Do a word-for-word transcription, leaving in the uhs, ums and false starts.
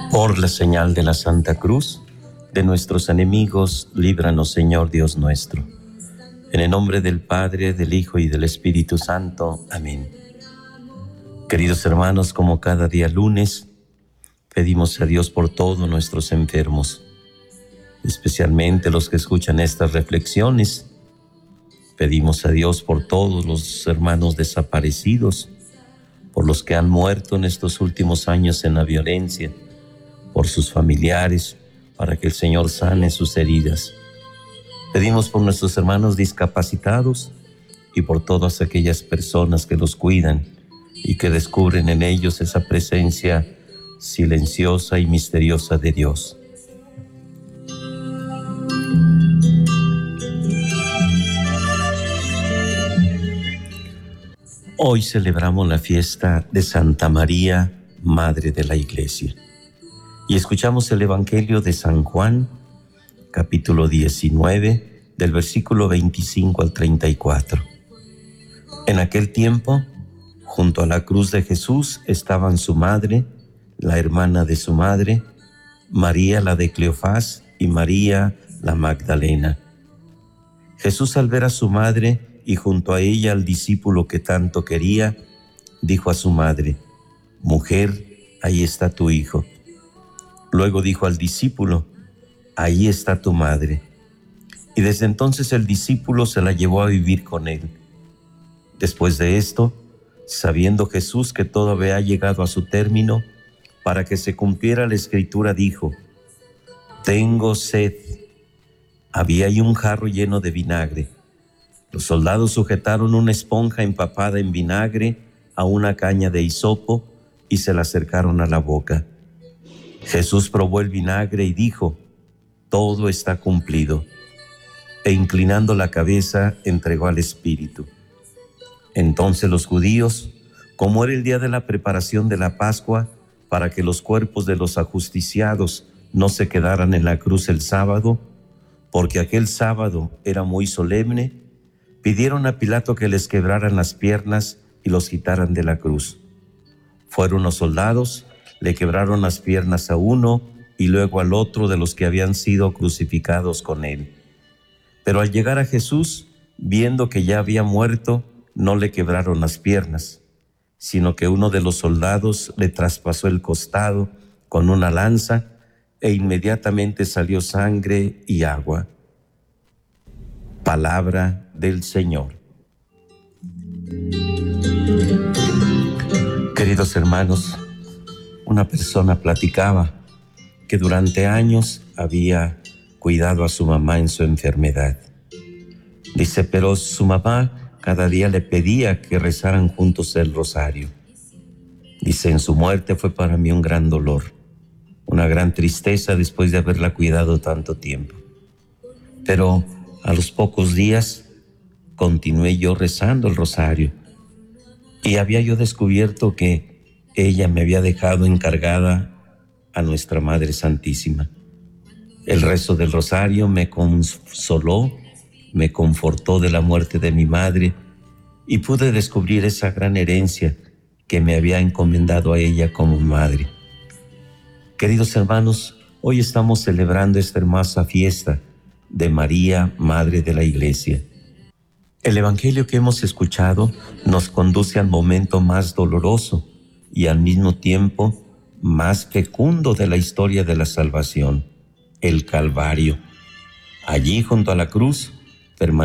Por la señal de la Santa Cruz, de nuestros enemigos, líbranos, Señor Dios nuestro. En el nombre del Padre, del Hijo y del Espíritu Santo. Amén. Queridos hermanos, como cada día lunes, pedimos a Dios por todos nuestros enfermos, especialmente los que escuchan estas reflexiones. Pedimos a Dios por todos los hermanos desaparecidos, por los que han muerto en estos últimos años en la violencia, por sus familiares, para que el Señor sane sus heridas. Pedimos por nuestros hermanos discapacitados y por todas aquellas personas que los cuidan y que descubren en ellos esa presencia silenciosa y misteriosa de Dios. Hoy celebramos la fiesta de Santa María, Madre de la Iglesia. Y escuchamos el Evangelio de San Juan, capítulo diecinueve, del versículo veinticinco al treinta y cuatro. En aquel tiempo, junto a la cruz de Jesús estaban su madre, la hermana de su madre, María la de Cleofás y María la Magdalena. Jesús, al ver a su madre y junto a ella al discípulo que tanto quería, dijo a su madre: «Mujer, ahí está tu hijo». Luego dijo al discípulo: «Ahí está tu madre». Y desde entonces el discípulo se la llevó a vivir con él. Después de esto, sabiendo Jesús que todo había llegado a su término, para que se cumpliera la Escritura, dijo: «Tengo sed». Había ahí un jarro lleno de vinagre. Los soldados sujetaron una esponja empapada en vinagre a una caña de hisopo y se la acercaron a la boca. Jesús probó el vinagre y dijo: «Todo está cumplido». E inclinando la cabeza, entregó al Espíritu. Entonces los judíos, como era el día de la preparación de la Pascua, para que los cuerpos de los ajusticiados no se quedaran en la cruz el sábado, porque aquel sábado era muy solemne, pidieron a Pilato que les quebraran las piernas y los quitaran de la cruz. Fueron los soldados, le quebraron las piernas a uno y luego al otro de los que habían sido crucificados con él. Pero al llegar a Jesús, viendo que ya había muerto, no le quebraron las piernas, sino que uno de los soldados le traspasó el costado con una lanza e inmediatamente salió sangre y agua. Palabra del Señor. Queridos hermanos, una persona platicaba que durante años había cuidado a su mamá en su enfermedad. Dice, pero su mamá cada día le pedía que rezaran juntos el rosario. Dice, en su muerte fue para mí un gran dolor, una gran tristeza después de haberla cuidado tanto tiempo. Pero a los pocos días continué yo rezando el rosario y había yo descubierto que ella me había dejado encargada a nuestra Madre Santísima. El rezo del rosario me consoló, me confortó de la muerte de mi madre y pude descubrir esa gran herencia que me había encomendado a ella como madre. Queridos hermanos, hoy estamos celebrando esta hermosa fiesta de María, Madre de la Iglesia. El Evangelio que hemos escuchado nos conduce al momento más doloroso y al mismo tiempo más fecundo de la historia de la salvación, el Calvario. Allí junto a la cruz permanece